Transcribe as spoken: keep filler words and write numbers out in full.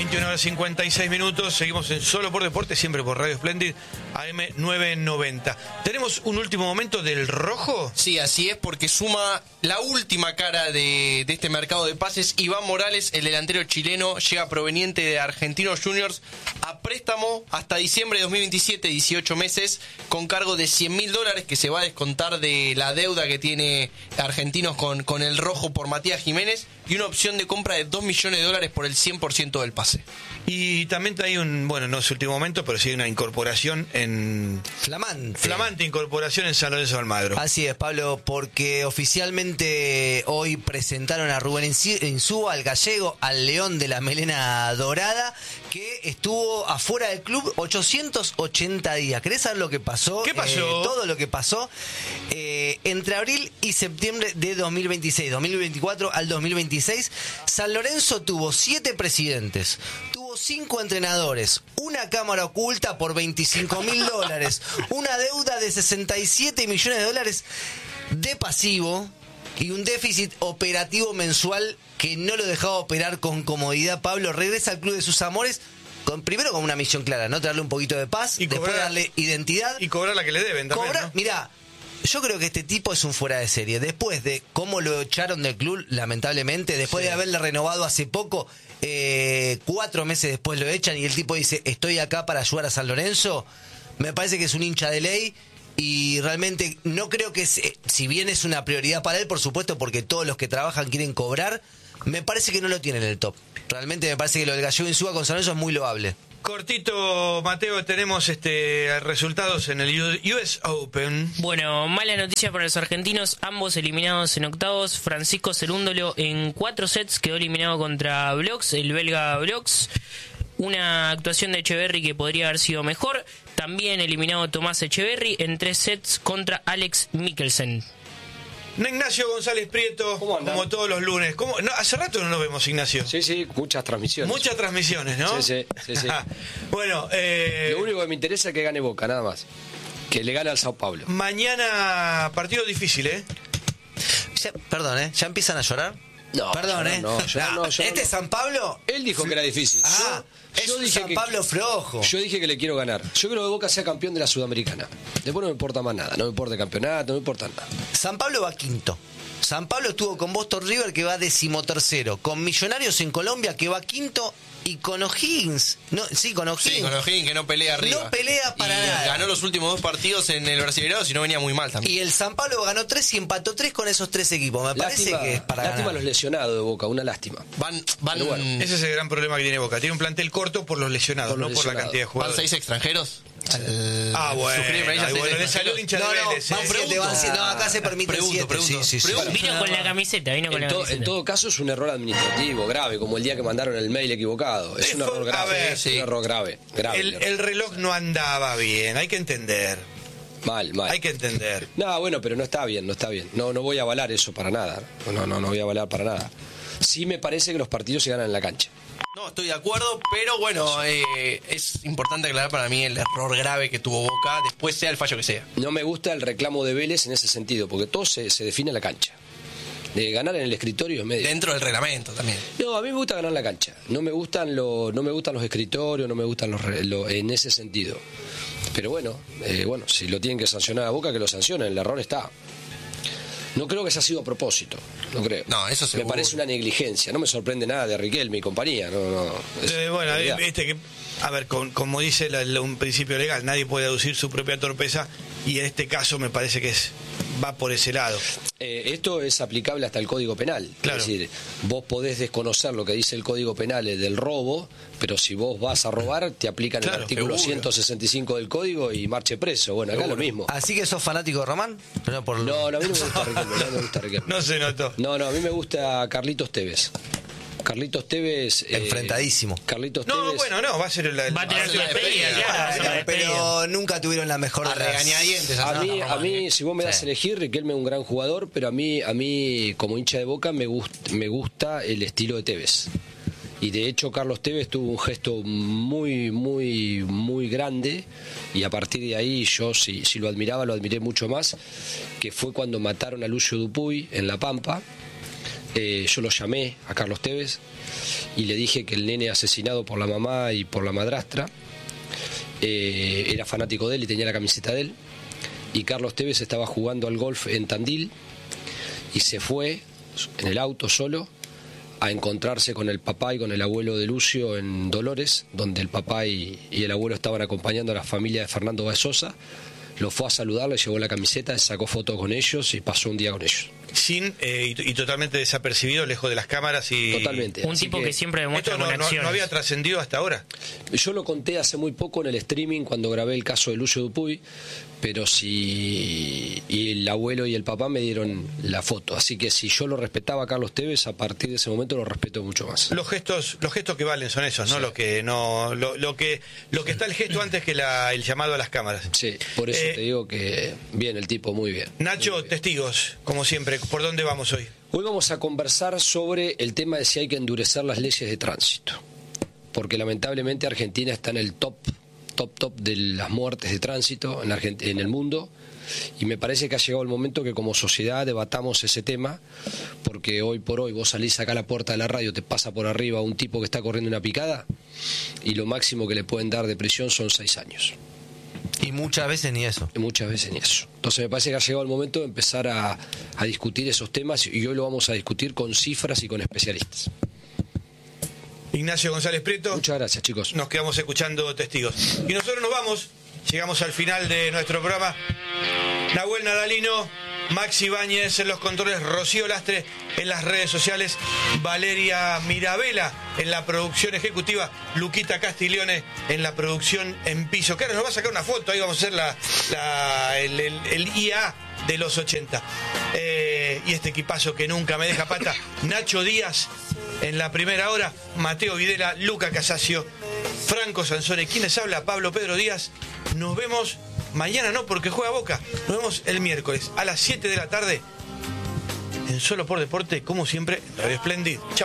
veintiuna horas cincuenta y seis minutos, seguimos en Solo por Deporte, siempre por Radio Splendid, A M novecientos noventa. ¿Tenemos un último momento del rojo? Sí, así es, porque suma la última cara de, de este mercado de pases. Iván Morales, el delantero chileno, llega proveniente de Argentinos Juniors a préstamo hasta diciembre de dos mil veintisiete, dieciocho meses, con cargo de cien mil dólares que se va a descontar de la deuda que tiene Argentinos con, con el rojo por Matías Jiménez, y una opción de compra de dos millones de dólares por el cien por ciento del pase. Y también hay un, bueno, no es último momento, pero sí hay una incorporación en... Flamante. Flamante incorporación en San Lorenzo de Almagro. Así es, Pablo, porque oficialmente hoy presentaron a Rubén Insúa, al gallego, al león de la melena dorada, que estuvo afuera del club ochocientos ochenta días. ¿Querés saber lo que pasó? ¿Qué pasó? Eh, todo lo que pasó eh, entre abril y septiembre de dos mil veintiséis, dos mil veinticuatro al dos mil veintiséis, San Lorenzo tuvo siete presidentes, tuvo cinco entrenadores, una cámara oculta por veinticinco mil dólares, una deuda de sesenta y siete millones de dólares de pasivo y un déficit operativo mensual que no lo dejaba operar con comodidad. Pablo regresa al club de sus amores, con, primero con una misión clara, ¿no? Traerle un poquito de paz, Y después cobrar- darle identidad. Y cobrar la que le deben también, Cobrar, ¿no? mirá, yo creo que este tipo es un fuera de serie. Después de cómo lo echaron del club, lamentablemente, después Sí. de haberle renovado hace poco, eh, cuatro meses después lo echan y el tipo dice, estoy acá para ayudar a San Lorenzo, me parece que es un hincha de ley. Y realmente no creo que, se, si bien es una prioridad para él, por supuesto, porque todos los que trabajan quieren cobrar, me parece que no lo tiene en el top. Realmente me parece que lo del gallego Insúa con San Lorenzo es muy loable. Cortito, Mateo, tenemos este resultados en el U S Open. Bueno, mala noticia para los argentinos, ambos eliminados en octavos. Francisco Cerúndolo en cuatro sets quedó eliminado contra Blox, el belga Blox. Una actuación de Echeverry que podría haber sido mejor. También eliminado Tomás Echeverry en tres sets contra Alex Mikkelsen. No, Ignacio González Prieto, ¿Cómo andan? como todos los lunes. ¿Cómo? No, hace rato no nos vemos, Ignacio. Sí, sí, muchas transmisiones. Muchas transmisiones, ¿no? Sí, sí, sí, sí. Bueno, eh, Lo único que me interesa es que gane Boca, nada más. Que le gane al Sao Paulo. mañana partido difícil, ¿eh? Ya- perdón, ¿eh? ¿Ya empiezan a llorar? No, Perdón, yo ¿eh? no, yo Nah, no, yo ¿Este no. San Pablo? Él dijo que era difícil. Ah, yo, es yo un dije San que, Pablo flojo. Yo dije que le quiero ganar. Yo quiero que Boca sea campeón de la Sudamericana. Después no me importa más nada. No me importa el campeonato, no me importa nada. San Pablo va quinto. San Pablo estuvo con Boston River, que va decimotercero, con Millonarios en Colombia, que va quinto, y con O'Higgins. No, sí, con O'Higgins. Sí, con O'Higgins, que no pelea arriba. No pelea para y nada. ganó los últimos dos partidos en el Brasileirado, si no venía muy mal también. Y el San Pablo ganó tres y empató tres con esos tres equipos. Me parece Lástima, que es para lástima ganar. los lesionados de Boca, una lástima. Van, van, Pero bueno, Ese es el gran problema que tiene Boca. Tiene un plantel corto por los lesionados, Por los no por la lesionados. cantidad de van jugadores. seis extranjeros. Ah, bueno. Sufrir amarilla, Ay, seis bueno, le extranjeros. salió el hincha de No, no, Vélez, van ¿eh? siete, pregunto. van siete. No, acá se permiten Pregunto, siete. pregunto. Sí, sí, sí. Pregunto. Vino con la camiseta, vino con En, la to- camiseta. en todo caso es un error administrativo grave, como el día que mandaron el mail equivocado. Es un Eh, fue- error a grave. ver, es sí. un error grave. grave El, el reloj no andaba bien, hay que entender. Mal, mal. Hay que entender. No, bueno, pero no está bien, no está bien. No, no voy a avalar eso para nada. No, no, no voy a avalar para nada. Sí me parece que los partidos se ganan en la cancha. No, estoy de acuerdo, pero bueno, eh, es importante aclarar para mí el error grave que tuvo Boca, después sea el fallo que sea. No me gusta el reclamo de Vélez en ese sentido, porque todo se, se define en la cancha. De ganar en el escritorio es medio. Dentro del reglamento también. No, a mí me gusta ganar en la cancha. No me gustan los, no me gustan los escritorios, no me gustan los, re- lo- en ese sentido. Pero bueno, eh, bueno, si lo tienen que sancionar a Boca, que lo sancionen. El error está. No creo que se ha sido a propósito, no creo. No, eso Me seguro. parece una negligencia. No me sorprende nada de Riquelme y compañía. No, no. Es- Eh, bueno, en eh, realidad. viste que, a ver, con- como dice la- la- un principio legal, nadie puede aducir su propia torpeza y en este caso me parece que es va por ese lado. Eh, esto es aplicable hasta el Código Penal. Claro. Es decir, vos podés desconocer lo que dice el Código Penal del robo, pero si vos vas a robar, te aplican Claro, el artículo seguro. ciento sesenta y cinco del Código y marche preso. Bueno, acá Seguro. lo mismo. Así que sos fanático de Román. No, por... No, no, a mí no me gusta Riquelme. No me gusta Riquelme. No se notó. No, no, a mí me gusta Carlitos Tevez. Carlitos Tevez. eh, Enfrentadísimo. Carlitos No, Tevez. bueno, no, va a ser la, Va a tener Va a su ser la despedida, despedida, claro, va a ser la Pero, despedida. pero nunca tuvieron la mejor A de las- regañadientes. A así. mí, a mí, si vos me das a Sí. elegir, Riquelme es un gran jugador, pero a mí, a mí como hincha de Boca, me gusta, me gusta el estilo de Tevez. Y de hecho, Carlos Tevez tuvo un gesto muy, muy, muy grande, y a partir de ahí yo, si, si lo admiraba, lo admiré mucho más, que fue cuando mataron a Lucio Dupuy en La Pampa. Eh, yo lo llamé a Carlos Tevez y le dije que el nene asesinado por la mamá y por la madrastra eh, era fanático de él y tenía la camiseta de él. Y Carlos Tevez estaba jugando al golf en Tandil y se fue en el auto solo a encontrarse con el papá y con el abuelo de Lucio en Dolores, donde el papá y, y el abuelo estaban acompañando a la familia de Fernando Báez Sosa. Lo fue a saludar, le llevó la camiseta, sacó fotos con ellos y pasó un día con ellos. Sin eh, y, y totalmente desapercibido, lejos de las cámaras y... Totalmente. Un Así tipo que, que siempre demuestra Esto no, con no, acciones. no había trascendido hasta ahora. Yo lo conté hace muy poco en el streaming cuando grabé el caso de Lucio Dupuy, pero si y el abuelo y el papá me dieron la foto, así que si yo lo respetaba a Carlos Tevez, a partir de ese momento lo respeto mucho más. Los gestos, los gestos que valen son esos, ¿no? Sí. Lo que no, lo, lo que, lo que está el gesto antes que la, el llamado a las cámaras. Sí, por eso Eh, te digo que bien, el tipo, muy bien. Nacho, Muy bien. testigos, como siempre. ¿Por dónde vamos hoy? Hoy vamos a conversar sobre el tema de si hay que endurecer las leyes de tránsito, porque lamentablemente Argentina está en el top, top, top de las muertes de tránsito en, Argent- en el mundo, y me parece que ha llegado el momento que como sociedad debatamos ese tema, porque hoy por hoy vos salís acá a la puerta de la radio, te pasa por arriba un tipo que está corriendo una picada, y lo máximo que le pueden dar de prisión son seis años. Y muchas veces ni eso. Y muchas veces ni eso. Entonces me parece que ha llegado el momento de empezar a, a discutir esos temas, y hoy lo vamos a discutir con cifras y con especialistas. Ignacio González Prieto. Muchas gracias, chicos. Nos quedamos escuchando testigos. Y nosotros nos vamos, llegamos al final de nuestro programa. Nahuel Nadalino, Maxi Báñez en los controles, Rocío Lastre en las redes sociales, Valeria Mirabela en la producción ejecutiva, Luquita Castiglione en la producción en piso. Que ahora nos va a sacar una foto, ahí vamos a hacer la, la- el, el- el I A de los ochenta. Eh, y este equipazo que nunca me deja pata, Nacho Díaz en la primera hora, Mateo Videla, Luca Casasio, Franco Sansone, quienes habla, Pablo Pedro Díaz. Nos vemos mañana, no, porque juega Boca. Nos vemos el miércoles a las siete de la tarde en Solo por Deporte, como siempre, Radio Splendid. Chau.